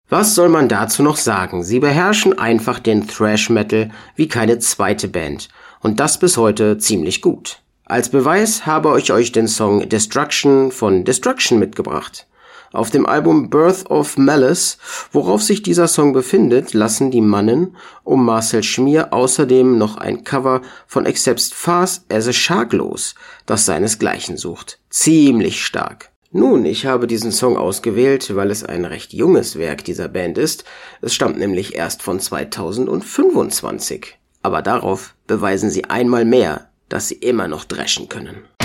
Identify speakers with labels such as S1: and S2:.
S1: Was soll man dazu noch sagen? Sie beherrschen einfach den Thrash Metal wie keine zweite Band. Und das bis heute ziemlich gut. Als Beweis habe ich euch den Song Destruction von Destruction mitgebracht. Auf dem Album Birth of Malice, worauf sich dieser Song befindet, lassen die Mannen um Marcel Schmier außerdem noch ein Cover von Accepts Fast as a Shark los, das seinesgleichen sucht. Ziemlich stark. Nun, ich habe diesen Song ausgewählt, weil es ein recht junges Werk dieser Band ist. Es stammt nämlich erst von 2025. Aber darauf beweisen sie einmal mehr, dass sie immer noch dreschen können.